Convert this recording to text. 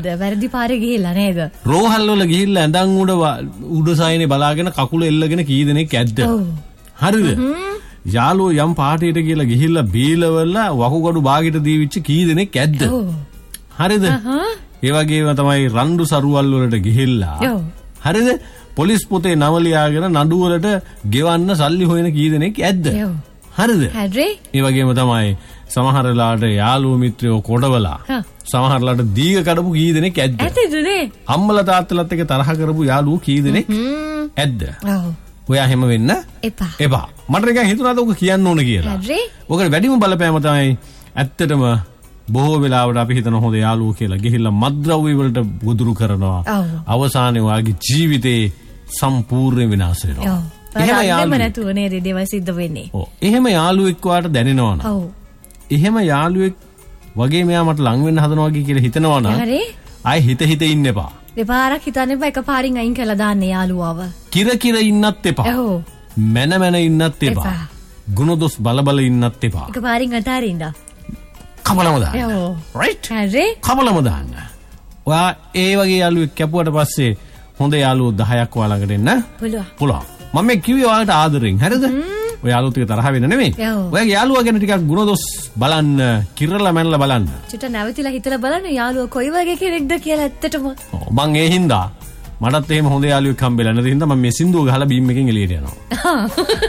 මොකද්ද? වැරදි පාරේ ගිහිල්ලා නේද? රෝහල් වල ගිහිල්ලා ඇඳන් උඩ සායනේ බලාගෙන කකුල එල්ලගෙන කී දෙනෙක් ඇද්ද? හරිද? යාළුවෝ යම් පාටියට කියලා ගිහිල්ලා බීලවල වකුගඩු බාගෙට දීවිච්ච කී දෙනෙක් ඇද්ද? හරිද? ඒ වගේම තමයි රණ්ඩු සරුවල් වලට ගිහිල්ලා. හරිද? පොලිස් පොතේ නම ලියාගෙන නඩු වලට ගෙවන්න සල්ලි හොයන කී දෙනෙක් ඇද්ද? හරිද? ඒ වගේම තමයි සමහරලාට යාළුවෝ මිත්‍රයෝ කොටවලා සමහරලාට දීග කඩපු කී දෙනෙක් ඇද්ද? ඇත්තටනේ. අම්මලා තාත්තලාත් එක්ක තරහ කරපු යාළුවෝ කී දෙනෙක් ඇද්ද? ඔයා හැම වෙන්න එපා. මට නිකන් හිතුණාද ඔක කියන්න ඕන කියලා. ඔකට වැඩිම බලපෑම තමයි ඇත්තටම බොහෝ වෙලාවට අපි හිතන හොඳ යාළුවෝ කියලා ගිහිල්ලා මත්ද්‍රව්‍ය වලට ගොදුරු කරනවා. අවසානයේ වාගේ ජීවිතේ සම්පූර්ණ විනාශ වෙනවා. එහෙම යාළුවෙක් නැතුව නේද දේවල් සිද්ධ වෙන්නේ. එහෙම යාළුවෙක් වාට දැනෙනවා නම්. එහෙම යාළුවෙක් වගේ මෙයා මට ලං වෙන්න හදනවා කියලා හිතනවා නම් ආයි හිත ඉන්න එපා. දෙපාරක් හිතන්න එපා, එකපාරින් අයින් කරලා දාන්න යාළුවව. කිර ඉන්නත් එපා. මැන ඉන්නත් එපා. ගුණදොස් බල ඉන්නත් එපා. එකපාරින් අතාරින්න. කමලම දාන්න. රයිට්? කමලම දාන්න. ඔයා ඒ වගේ යාළුවෙක් කැපුවට පස්සේ හොඳ යාළුවෝ 10ක් ඔයා ළඟට එන්න පුළුවන්. මම මේ කිව්වේ ඔයාලට ආදරෙන්. හරිද? ඔය යාළුවෝ ටික තරහ වෙන්න නෙමෙයි. ඔයාගේ යාළුවා ගැන ටිකක් ගුණදොස් බලන්න, කිරලා මැනලා බලන්න. චුට්ට නැවතිලා හිතලා බලන්න යාළුවා කොයි වගේ කෙනෙක්ද කියලා ඇත්තටම. මං ඒ හින්දා මටත් එහෙම හොඳ යාළුවෙක් හම්බෙලා නැති හින්දා මම මේ සින්දුව ගහලා බීම් එකෙන් එළියට යනවා.